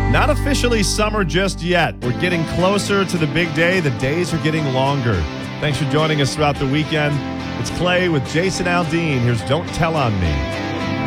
Not officially summer just yet. We're getting closer to the big day. The days are getting longer. Thanks for joining us throughout the weekend. It's Clay with Jason Aldean. Here's Don't Tell on Me.